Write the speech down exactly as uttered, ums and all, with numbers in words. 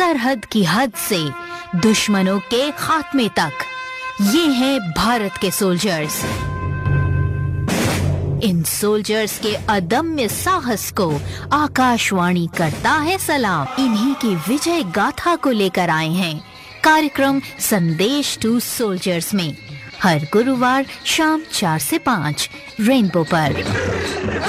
सरहद की हद से दुश्मनों के खात्मे तक, ये हैं भारत के सोल्जर्स। इन सोल्जर्स के अदम्य साहस को आकाशवाणी करता है सलाम। इन्हीं की विजय गाथा को लेकर आए हैं कार्यक्रम संदेश टू सोल्जर्स में, हर गुरुवार शाम चार से पाँच रेनबो पर।